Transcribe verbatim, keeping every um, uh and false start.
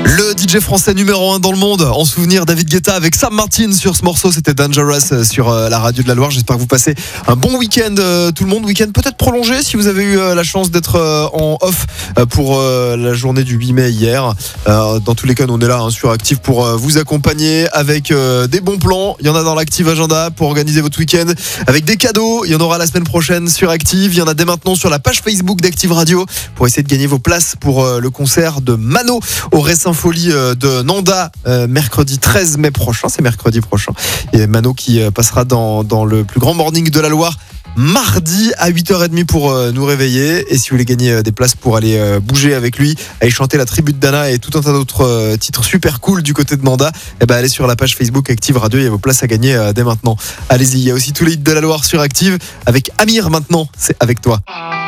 Le D J français numéro un dans le monde, en souvenir David Guetta avec Sam Martin sur ce morceau, c'était Dangerous sur la radio de la Loire. J'espère que vous passez un bon week-end tout le monde, week-end peut-être prolongé si vous avez eu la chance d'être en off pour la journée du huit mai hier. Dans tous les cas, on est là hein, sur Active pour vous accompagner avec des bons plans. Il y en a dans l'Active Agenda pour organiser votre week-end avec des cadeaux. Il y en aura la semaine prochaine sur Active. Il y en a dès maintenant sur la page Facebook d'Active Radio pour essayer de gagner vos places pour le concert de Mano au Ressin Folie de Nanda euh, mercredi treize mai prochain. C'est mercredi prochain. Et Mano qui euh, passera dans, dans le plus grand morning de la Loire mardi à huit heures trente pour euh, nous réveiller. Et si vous voulez gagner euh, des places pour aller euh, bouger avec lui, aller chanter la tribu de Dana et tout un tas d'autres euh, titres super cool du côté de Nanda, eh ben, allez sur la page Facebook Active Radio. Il y a vos places à gagner euh, dès maintenant. Allez-y. Il y a aussi tous les hits de la Loire sur Active avec Amir maintenant. C'est avec toi.